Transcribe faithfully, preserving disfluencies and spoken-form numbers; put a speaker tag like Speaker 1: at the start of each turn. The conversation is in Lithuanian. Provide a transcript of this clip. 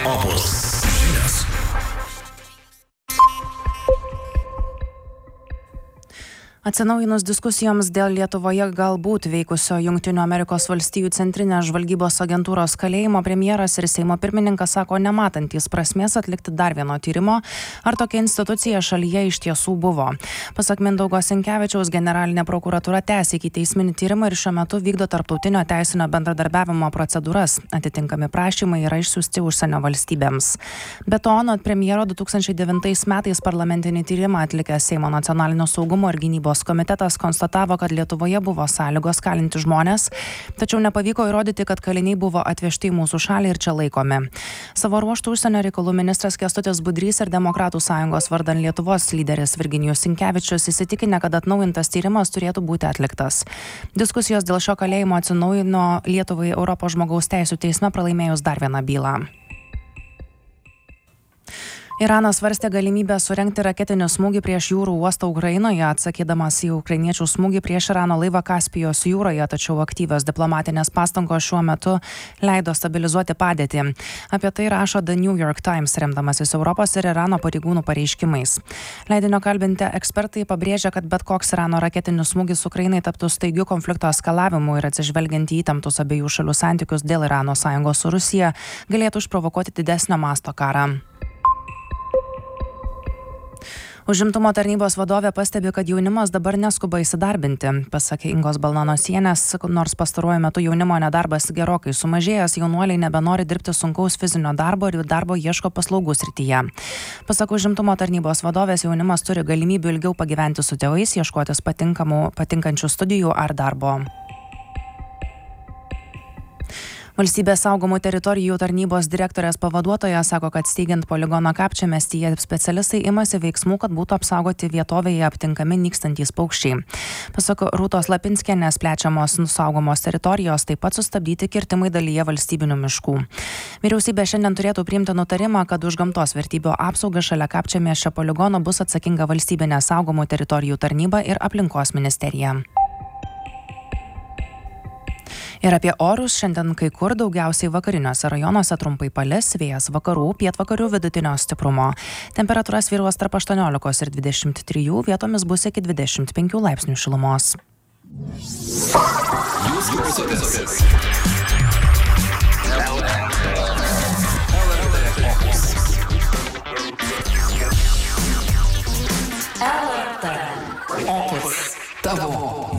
Speaker 1: Opus žinios.
Speaker 2: Atsinaujinus diskusijoms dėl Lietuvoje galbūt veikusio Jungtinių Amerikos valstijų centrinės žvalgybos agentūros kalėjimo, premjeras ir Seimo pirmininkas sako nematantys prasmės atlikti dar vieno tyrimo, ar tokia institucija šalyje iš tiesų buvo. Pasak Mindaugo Sinkevičiaus, generalinė prokuratūra tęsia ikiteisminį tyrimą ir šiuo metu vykdo tarptautinio teisinio bendradarbiavimo procedūras. Atitinkami prašymai yra išsiųsti užsienio valstybėms. Be to, anot premjero du tūkstančiai devintais metais parlamentinį tyrimą atlikęs Seimo nacionalinio saugumo ir gynybos komitetas konstatavo, kad Lietuvoje buvo sąlygos kalinti žmonės, tačiau nepavyko įrodyti, kad kaliniai buvo atvežti į mūsų šalį ir čia laikomi. Savo ruožtų užsienio reikalų ministras Kęstutis Budrys ir Demokratų sąjungos vardan Lietuvos lyderis Virginijus Sinkevičius įsitikinę, kad atnaujintas tyrimas turėtų būti atliktas. Diskusijos dėl šio kalėjimo atsinaujino Lietuvai Europos žmogaus teisių teisme pralaimėjus dar vieną bylą. Iranas svarstė galimybę surengti raketinį smūgį prieš jūrų uostą Ukrainoje, atsakydamas į ukrainiečių smūgį prieš Irano laivą Kaspijos jūroje, tačiau aktyvios diplomatinės pastangos šiuo metu leido stabilizuoti padėtį. Apie tai rašo The New York Times, remdamasis Europos ir Irano pareigūnų pareiškimais. Leidinio kalbinti ekspertai pabrėžia, kad bet koks Irano raketinis smūgis Ukrainai taptų staigiu konflikto eskalavimu ir atsižvelgiant į įtemptus abiejų šalių santykius dėl Irano sąjungos su Rusija, galėtų išprovokuoti didesnio masto karą. Užimtumo tarnybos vadovė pastebi, kad jaunimas dabar neskuba įsidarbinti. Pasak Ingos Balnanosienės, nors pastaruoju metu jaunimo nedarbas gerokai sumažėjęs, jaunuoliai nebenori dirbti sunkaus fizinio darbo ir jų darbo ieško paslaugų srityje. Pasak Užimtumo tarnybos vadovės, jaunimas turi galimybių ilgiau pagyventi su tėvais, ieškotis patinkamų, patinkančių studijų ar darbo. Valstybės saugomų teritorijų tarnybos direktorės pavaduotoja sako, kad steigiant poligono Kapčiamiestyje specialistai imasi veiksmų, kad būtų apsaugoti vietovėje aptinkami nykstantys paukščiai. Pasak Rūtos Lapinskienės, plečiamos saugomos teritorijos, taip pat sustabdyti kirtimai dalyje valstybinių miškų. Vyriausybė šiandien turėtų priimti nutarimą, kad už gamtos vertybių apsaugą šalia Kapčiamiesčio poligono bus atsakinga valstybinė saugomų teritorijų tarnyba ir aplinkos ministerija. Ir apie orus šiandien kai kur daugiausiai vakariniuose rajonuose trumpai palis, vėjas vakarų, pietvakarių vidutinio stiprumo. Temperatūra svyruos tarp aštuoniolikos ir dvidešimt trijų, vietomis bus iki dvidešimt penkių laipsnių šilumos.
Speaker 1: Jūs klausotės Opus. Tavo